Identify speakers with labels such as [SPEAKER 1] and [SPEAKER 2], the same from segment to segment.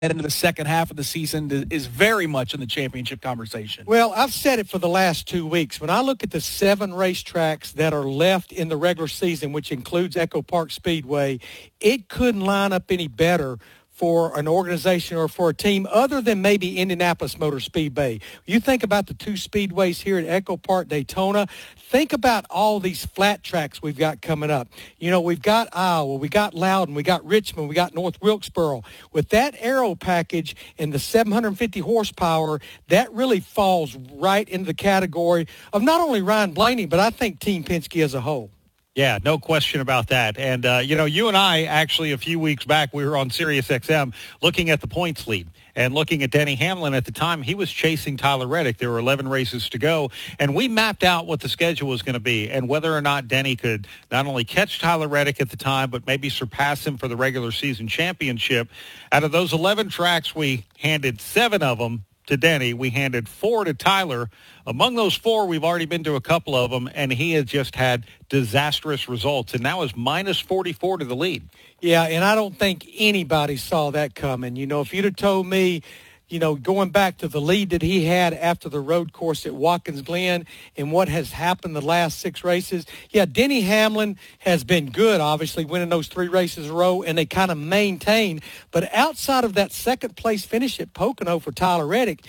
[SPEAKER 1] into the second half of the season is very much in the championship conversation.
[SPEAKER 2] Well, I've said it for the last 2 weeks. When I look at the 7 racetracks that are left in the regular season, which includes Echo Park Speedway, it couldn't line up any better for an organization or for a team other than maybe Indianapolis Motor Speedway. You think about the 2 speedways here at Echo Park, Daytona. Think about all these flat tracks we've got coming up. You know, we've got Iowa, we got Loudon, we got Richmond, we got North Wilkesboro. With that aero package and the 750 horsepower, that really falls right into the category of not only Ryan Blaney, but I think Team Penske as a whole.
[SPEAKER 3] Yeah, no question about that. And, you and I actually a few weeks back, we were on Sirius XM looking at the points lead and looking at Denny Hamlin at the time. He was chasing Tyler Reddick. There were 11 races to go. And we mapped out what the schedule was going to be and whether or not Denny could not only catch Tyler Reddick at the time, but maybe surpass him for the regular season championship. Out of those 11 tracks, we handed 7 of them to Denny. We handed 4 to Tyler. Among those 4, we've already been to a couple of them, and he has just had disastrous results, and now is minus 44 to the lead.
[SPEAKER 2] Yeah, and I don't think anybody saw that coming. You know, if you'd have told me, going back to the lead that he had after the road course at Watkins Glen and what has happened the last 6 races, yeah, Denny Hamlin has been good, obviously, winning those 3 races in a row, and they kind of maintain. But outside of that second-place finish at Pocono for Tyler Reddick,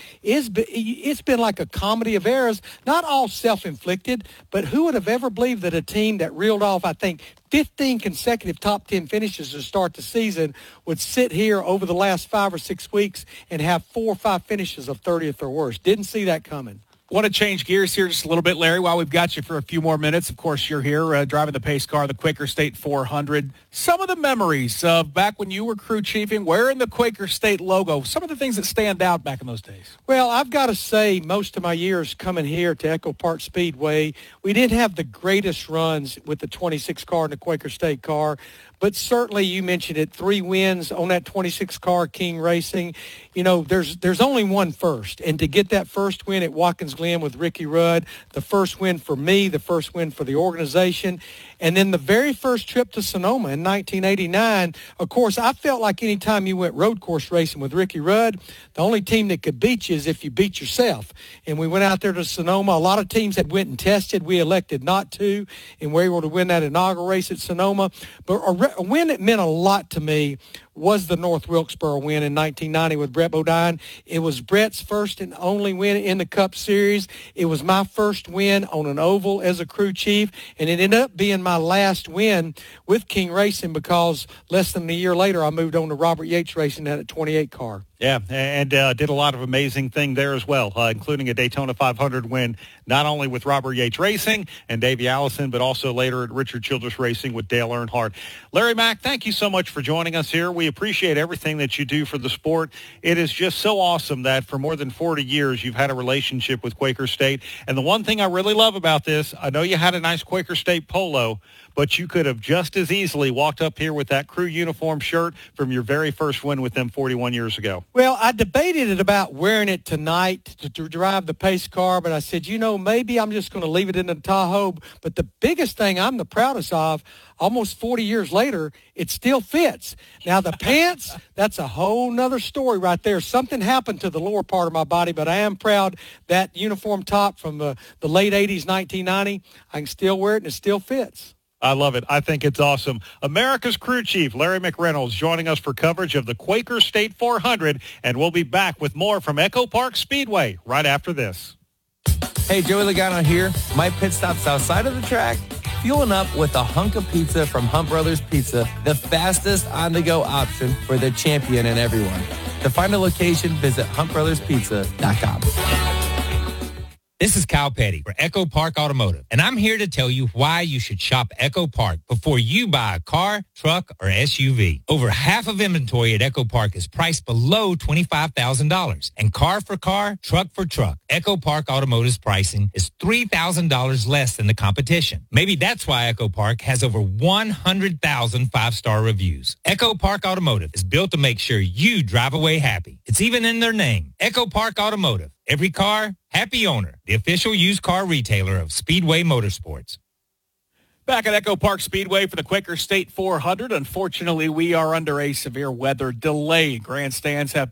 [SPEAKER 2] it's been like a comedy of errors, not all self-inflicted, but who would have ever believed that a team that reeled off, I think, 15 consecutive top 10 finishes to start the season would sit here over the last 5 or 6 weeks and have 4 or 5 finishes of 30th or worse. Didn't see that coming.
[SPEAKER 1] Want to change gears here just a little bit, Larry, while we've got you for a few more minutes. Of course, you're here driving the pace car, the Quaker State 400. Some of the memories of back when you were crew chiefing, wearing the Quaker State logo, some of the things that stand out back in those days.
[SPEAKER 2] Well, I've got to say, most of my years coming here to Echo Park Speedway, we didn't have the greatest runs with the 26 car and the Quaker State car. But certainly, you mentioned it, 3 wins on that 26 car, King Racing. You know, there's only one first. And to get that first win at Watkins Glen with Ricky Rudd, the first win for me, the first win for the organization, and then the very first trip to Sonoma in 1989, of course, I felt like any time you went road course racing with Ricky Rudd, the only team that could beat you is if you beat yourself. And we went out there to Sonoma. A lot of teams had went and tested. We elected not to, and we were able to win that inaugural race at Sonoma. But a win that meant a lot to me was the North Wilkesboro win in 1990 with Brett Bodine. It was Brett's first and only win in the Cup Series. It was my first win on an oval as a crew chief, and it ended up being my last win with King Racing because less than a year later I moved on to Robert Yates Racing at a 28 car.
[SPEAKER 3] Yeah, and did a lot of amazing things there as well, including a Daytona 500 win, not only with Robert Yates Racing and Davey Allison, but also later at Richard Childress Racing with Dale Earnhardt. Larry Mack, thank you so much for joining us here. We appreciate everything that you do for the sport. It is just so awesome that for more than 40 years you've had a relationship with Quaker State. And the one thing I really love about this, I know you had a nice Quaker State polo, but you could have just as easily walked up here with that crew uniform shirt from your very first win with them 41 years ago.
[SPEAKER 2] Well, I debated it about wearing it tonight to drive the pace car, but I said, maybe I'm just going to leave it in the Tahoe. But the biggest thing I'm the proudest of, almost 40 years later, it still fits. Now, the pants, that's a whole nother story right there. Something happened to the lower part of my body, but I am proud that uniform top from the late 80s, 1990, I can still wear it and it still fits.
[SPEAKER 3] I love it. I think it's awesome. America's crew chief, Larry McReynolds, joining us for coverage of the Quaker State 400, and we'll be back with more from Echo Park Speedway right after this.
[SPEAKER 4] Hey, Joey Logano here. My pit stop's outside of the track, fueling up with a hunk of pizza from Hunt Brothers Pizza, the fastest on-the-go option for the champion and everyone. To find a location, visit huntbrotherspizza.com.
[SPEAKER 5] This is Kyle Petty for Echo Park Automotive, and I'm here to tell you why you should shop Echo Park before you buy a car, truck, or SUV. Over half of inventory at Echo Park is priced below $25,000, and car for car, truck for truck. Echo Park Automotive's pricing is $3,000 less than the competition. Maybe that's why Echo Park has over 100,000 five-star reviews. Echo Park Automotive is built to make sure you drive away happy. It's even in their name, Echo Park Automotive. Every car, happy owner. The official used car retailer of Speedway Motorsports.
[SPEAKER 1] Back at Echo Park Speedway for the Quaker State 400. Unfortunately, we are under a severe weather delay. Grandstands have